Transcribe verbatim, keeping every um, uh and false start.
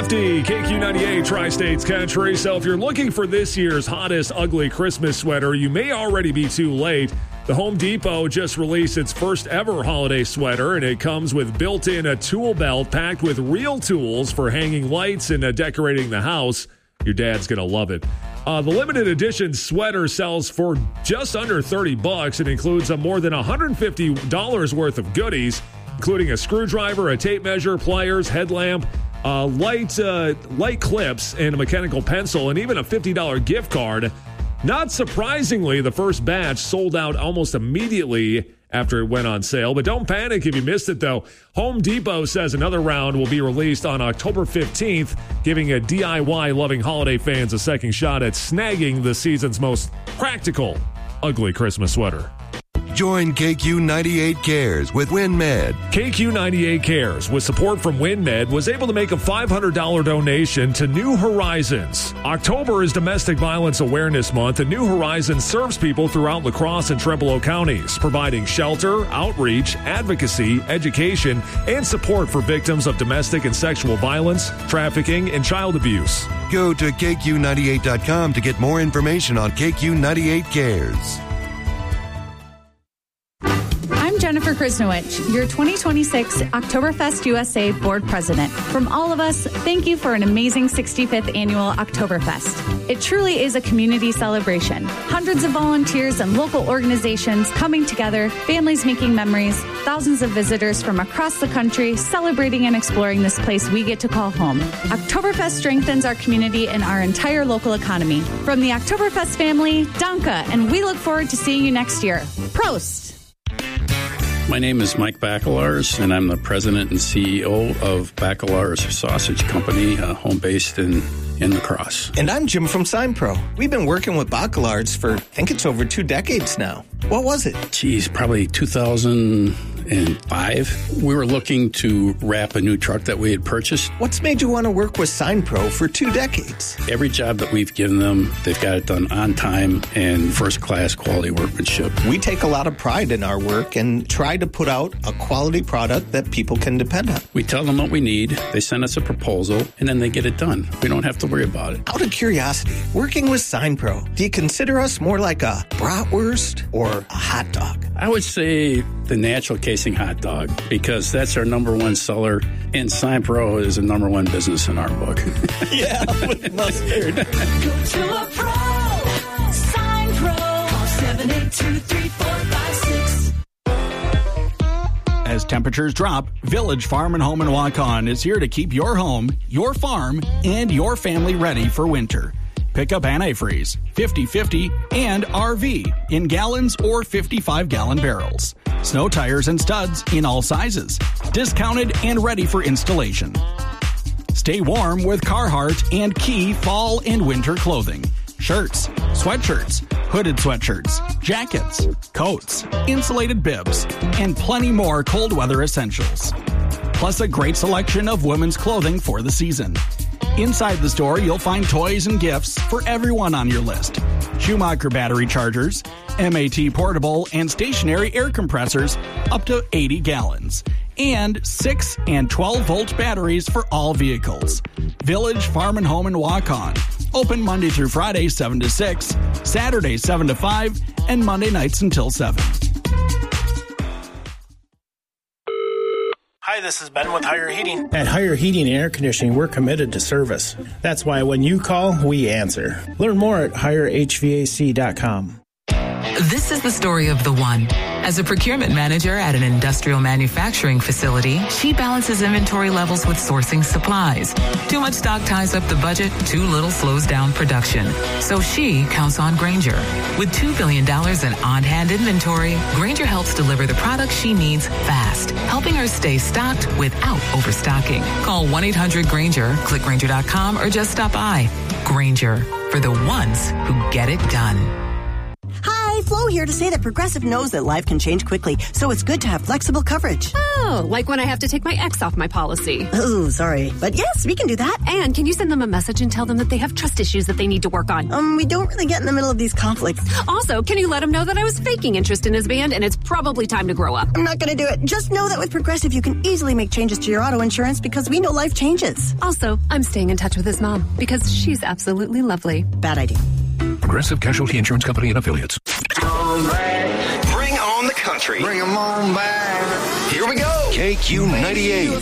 Lefty, K Q ninety-eight, Tri-States Country. So if you're looking for this year's hottest ugly Christmas sweater, you may already be too late. The Home Depot just released its first ever holiday sweater, and it comes with built-in a tool belt packed with real tools for hanging lights and uh, decorating the house. Your dad's going to love it. Uh, the limited edition sweater sells for just under thirty bucks. It includes a more than one hundred fifty dollars worth of goodies, including a screwdriver, a tape measure, pliers, headlamp, uh, light, uh, light clips, and a mechanical pencil, and even a fifty dollars gift card. Not surprisingly, the first batch sold out almost immediately after it went on sale. But don't panic if you missed it, though. Home Depot says another round will be released on October fifteenth, giving a D I Y-loving holiday fans a second shot at snagging the season's most practical ugly Christmas sweater. Join K Q ninety-eight Cares with WinMed. K Q ninety-eight Cares, with support from WinMed, was able to make a five hundred dollars donation to New Horizons. October is Domestic Violence Awareness Month, and New Horizons serves people throughout La Crosse and Trempealeau counties, providing shelter, outreach, advocacy, education, and support for victims of domestic and sexual violence, trafficking, and child abuse. Go to K Q ninety-eight dot com to get more information on K Q ninety-eight Cares. Jennifer Krisnowicz, your twenty twenty-six Oktoberfest U S A Board President. From all of us, thank you for an amazing sixty-fifth Annual Oktoberfest. It truly is a community celebration. Hundreds of volunteers and local organizations coming together, families making memories, thousands of visitors from across the country celebrating and exploring this place we get to call home. Oktoberfest strengthens our community and our entire local economy. From the Oktoberfest family, Danke, and we look forward to seeing you next year. Prost! My name is Mike Bacalarz, and I'm the president and C E O of Bacalarz Sausage Company, uh, home-based in, in La Crosse. And I'm Jim from SignPro. We've been working with Bacalarz for, I think it's over two decades now. What was it? Geez, probably two thousand five. We were looking to wrap a new truck that we had purchased. What's made you want to work with SignPro for two decades? Every job that we've given them, they've got it done on time and first-class quality workmanship. We take a lot of pride in our work and try to put out a quality product that people can depend on. We tell them what we need, they send us a proposal, and then they get it done. We don't have to worry about it. Out of curiosity, working with SignPro, do you consider us more like a bratwurst or a hot dog? I would say the natural casing hot dog, because that's our number one seller, and SignPro is a number one business in our book. Yeah, with mustard. Go to a pro. SignPro. Call seven eight two, three four five six. As temperatures drop, Village Farm and Home in Waukon is here to keep your home, your farm, and your family ready for winter. Pick up antifreeze, fifty fifty, and R V in gallons or fifty-five gallon barrels. Snow tires and studs in all sizes. Discounted and ready for installation. Stay warm with Carhartt and Key fall and winter clothing. Shirts, sweatshirts, hooded sweatshirts, jackets, coats, insulated bibs, and plenty more cold weather essentials. Plus a great selection of women's clothing for the season. Inside the store, you'll find toys and gifts for everyone on your list. Schumacher battery chargers, M A T portable and stationary air compressors up to eighty gallons, and six and twelve volt batteries for all vehicles. Village Farm and Home in Waukon. Open Monday through Friday, seven to six, Saturday, seven to five, and Monday nights until seven. Hi, this is Ben with Higher Heating. At Higher Heating and Air Conditioning, we're committed to service. That's why when you call, we answer. Learn more at higher h v a c dot com. This is the story of the one. As a procurement manager at an industrial manufacturing facility, she balances inventory levels with sourcing supplies. Too much stock ties up the budget, too little slows down production. So she counts on Grainger. With two billion dollars in on-hand inventory, Grainger helps deliver the products she needs fast, helping her stay stocked without overstocking. Call one eight hundred Grainger, click Grainger dot com, or just stop by. Grainger, for the ones who get it done. Hi, Flo here to say that Progressive knows that life can change quickly, so it's good to have flexible coverage. Oh, like when I have to take my ex off my policy. Oh, sorry. But yes, we can do that. And can you send them a message and tell them that they have trust issues that they need to work on? Um, we don't really get in the middle of these conflicts. Also, can you let them know that I was faking interest in his band and it's probably time to grow up? I'm not going to do it. Just know that with Progressive, you can easily make changes to your auto insurance because we know life changes. Also, I'm staying in touch with his mom because she's absolutely lovely. Bad idea. Progressive Casualty Insurance Company and Affiliates. Bring on the country. Bring them on back. Here we go. K Q ninety-eight.